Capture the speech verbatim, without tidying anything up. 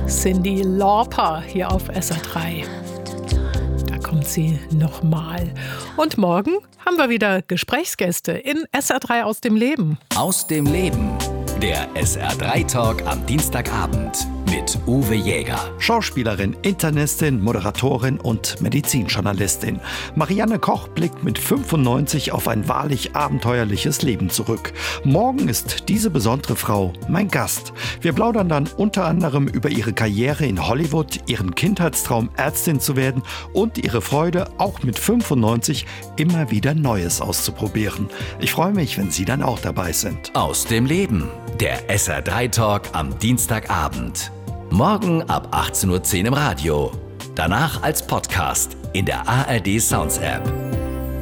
Cyndi Lauper hier auf S R drei. Da kommt sie nochmal. Und morgen haben wir wieder Gesprächsgäste in S R drei aus dem Leben. Aus dem Leben. Der S R drei Talk am Dienstagabend mit Uwe Jäger. Schauspielerin, Internistin, Moderatorin und Medizinjournalistin. Marianne Koch blickt mit fünfundneunzig auf ein wahrlich abenteuerliches Leben zurück. Morgen ist diese besondere Frau mein Gast. Wir plaudern dann unter anderem über ihre Karriere in Hollywood, ihren Kindheitstraum Ärztin zu werden und ihre Freude, auch mit fünfundneunzig immer wieder Neues auszuprobieren. Ich freue mich, wenn Sie dann auch dabei sind. Aus dem Leben. Der S R drei Talk am Dienstagabend. Morgen ab achtzehn Uhr zehn im Radio. Danach als Podcast in der A R D Sounds App.